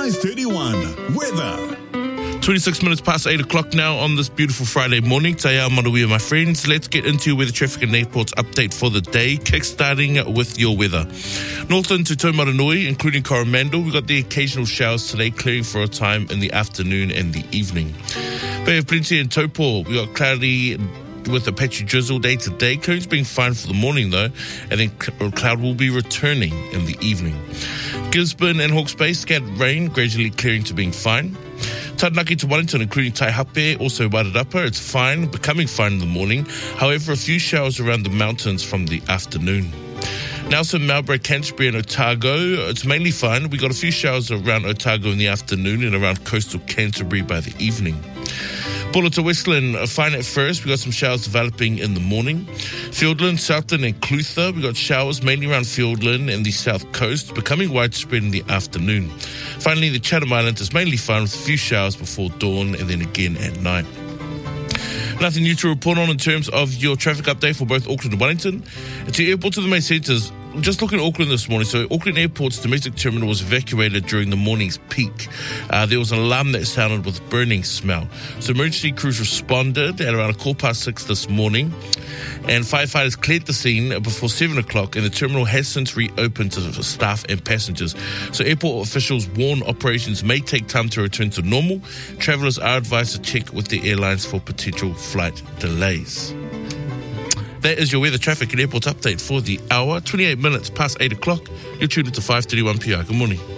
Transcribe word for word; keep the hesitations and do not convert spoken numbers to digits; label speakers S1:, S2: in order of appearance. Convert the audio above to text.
S1: five thirty-one. Weather.
S2: twenty-six minutes past eight o'clock now on this beautiful Friday morning. Taya Manuia, my friends. Let's get into your weather traffic and airports update for the day, kickstarting with your weather. Northland to Taumaranui, including Coromandel, we've got the occasional showers today, clearing for a time in the afternoon and the evening. Bay of Plenty and Taupo, we've got cloudy with a patchy drizzle day to day. Clouds being fine for the morning though, and then cloud will be returning in the evening. Gisborne and Hawke's Bay, scattered rain, gradually clearing to being fine. Taranaki to Wellington, including Taihape, also Wairarapa, it's fine, becoming fine in the morning. However, a few showers around the mountains from the afternoon. Nelson, Marlborough, Canterbury and Otago, it's mainly fine. We got a few showers around Otago in the afternoon and around coastal Canterbury by the evening. Bulla to Westland, fine at first. We got some showers developing in the morning. Fiordland, Southland and Clutha, we got showers mainly around Fiordland and the south coast, becoming widespread in the afternoon. Finally, the Chatham Islands is mainly fine with a few showers before dawn and then again at night. Nothing new to report on in terms of your traffic update for both Auckland and Wellington. And to airports and the main centres, just looking at Auckland this morning. So Auckland Airport's domestic terminal was evacuated during the morning's peak. Uh, there was an alarm that sounded with burning smell. So emergency crews responded at around a quarter past six this morning. And firefighters cleared the scene before seven o'clock, and the terminal has since reopened to staff and passengers. So airport officials warn operations may take time to return to normal. Travellers are advised to check with the airlines for potential flight delays. That is your weather, traffic and airport update for the hour. twenty-eight minutes past eight o'clock. You're tuned into five thirty-one P R. Good morning.